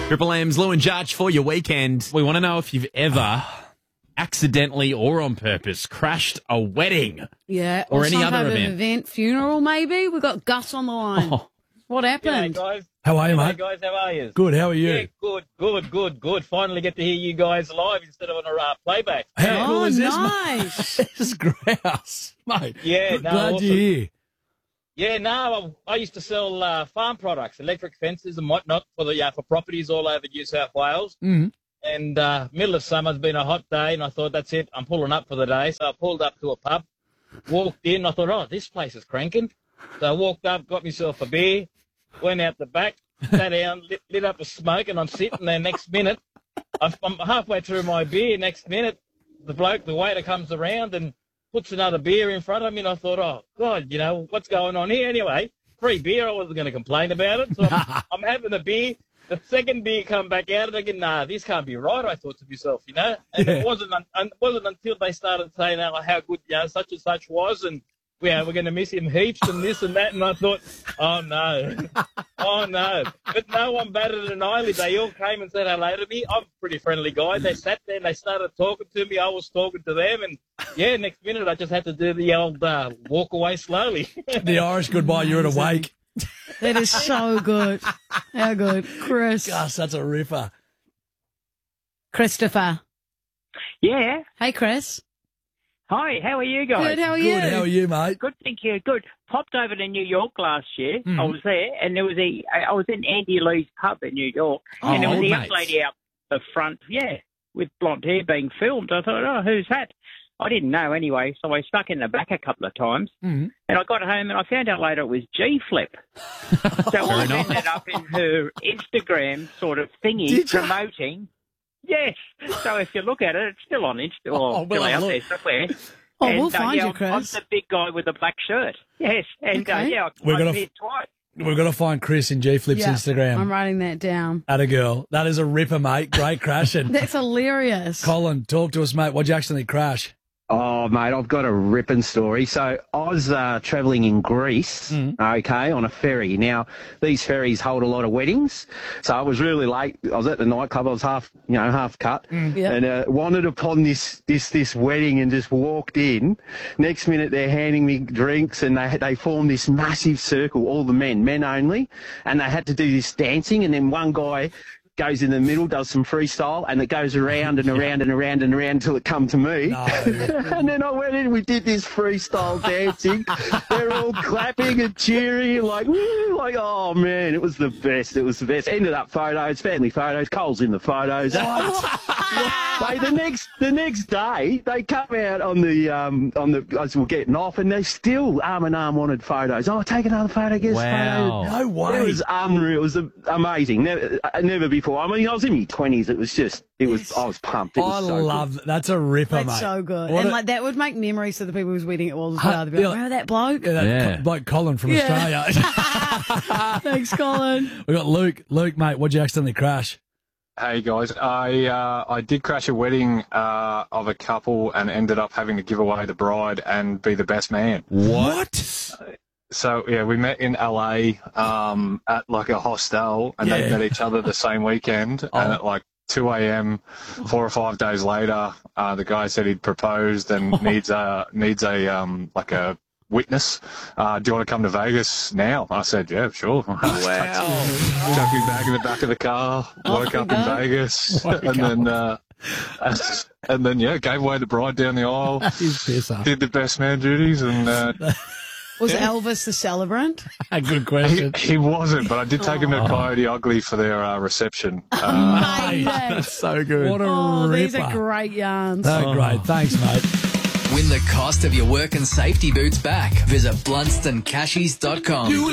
Triple M's Lou and Judge for your weekend. We want to know if you've ever accidentally or on purpose crashed a wedding. Yeah, Or some any other type of event. Funeral maybe. We've got Gus on the line. Oh. What happened? Guys. How are you, Hey mate? guys, how are you? Good, how are you? Yeah, good. Finally get to hear you guys live instead of on a playback. How cool is this, nice. mate? This is grouse, mate. Yeah, Good, no, glad awesome. you're here. Yeah, no, I used to sell farm products, electric fences and whatnot for properties all over New South Wales. Mm. And middle of summer's been a hot day, and I thought, that's it, I'm pulling up for the day. So I pulled up to a pub, walked in, I thought, oh, this place is cranking. So I walked up, got myself a beer, went out the back, sat down, lit up a smoke, and I'm sitting there. Next minute, I'm halfway through my beer. Next minute, the waiter comes around and puts another beer in front of me, and I thought, oh, God, what's going on here? Anyway, free beer, I wasn't going to complain about it. So I'm having a beer. The second beer come back out, and again, nah, this can't be right, I thought to myself, And it wasn't until they started saying how good, such and such was, and we're going to miss him heaps and this and that, and I thought, oh, no. But no one batted an eyelid. They all came and said hello to me. I'm a pretty friendly guy. They sat there and they started talking to me. I was talking to them, and, next minute I just had to do the old walk away slowly. The Irish goodbye, you're at a wake. That is so good. How good. Chris. Gosh, that's a ripper. Christopher. Yeah. Hey, Chris. Hi, how are you guys? Good, how are you? Good, how are you, mate? Good, thank you. Good. Popped over to New York last year. I was there, and I was in Andy Lee's pub in New York, and there was a young lady out the front, with blonde hair being filmed. I thought, oh, who's that? I didn't know anyway, so I stuck in the back a couple of times, and I got home and I found out later it was G-Flip. So I ended up in her Instagram sort of thingy promoting. Yes. So if you look at it, it's still on Insta or still out there somewhere. Oh, we'll find you, Chris. I'm the big guy with the black shirt. Yes. And Okay. I've We're gonna been twice. We've got to find Chris in G-Flip's Yeah, Instagram. I'm writing that down. Atta girl. That is a ripper, mate. Great crashing. That's hilarious. Colin, talk to us, mate. What'd you accidentally crash? Oh, mate, I've got a ripping story. So I was travelling in Greece, on a ferry. Now, these ferries hold a lot of weddings. So I was really late. I was at the nightclub. I was half cut. Yep. And wandered upon this wedding and just walked in. Next minute, they're handing me drinks and they formed this massive circle, all the men only. And they had to do this dancing. And then one guy goes in the middle, does some freestyle, and it goes around and around and around and around until it come to me. No. And then I went in, we did this freestyle dancing. They're all clapping and cheering, like, woo, like, oh, man, it was the best. It was the best. Ended up photos, family photos, Cole's in the photos. Mate, the next day, they come out on the as we're getting off, and they still arm in arm wanted photos. Oh, take another photo, get a Wow. photo. No way. It was unreal. It was amazing. Never before. I mean, I was in my 20s. I was pumped. It was I so love that. That's a ripper, That's mate. so good. What and a- like that would make memories for the people whose wedding it was as well. They'd be like, Yeah. remember that bloke? Yeah, that Yeah. bloke Colin from Yeah. Australia. Thanks, Colin. We got Luke. Luke, mate, what'd you accidentally crash? Hey guys, I did crash a wedding of a couple and ended up having to give away the bride and be the best man. What? So yeah, we met in LA at like a hostel, and they met each other the same weekend. And at like 2 a.m., 4 or 5 days later, the guy said he'd proposed and needs a like a witness. Do you want to come to Vegas now? I said, yeah, sure. Wow. Chucked me back in the back of the car, woke up in Vegas, and then gave away the bride down the aisle, He's pisser. did the best man duties, and Was Elvis the celebrant? Good question. he wasn't, but I did take him to Coyote Ugly for their reception. Mate, That's so good. What a oh, ripper. these are great yarns. Oh, great. Thanks, mate. Win the cost of your work and safety boots back. Visit BlunstonCashies.com.